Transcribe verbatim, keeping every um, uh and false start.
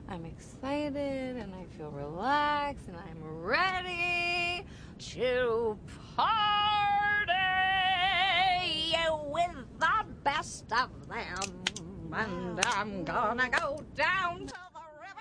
I'm excited and I feel relaxed and I'm ready to party with the best of them. And I'm gonna go downtown.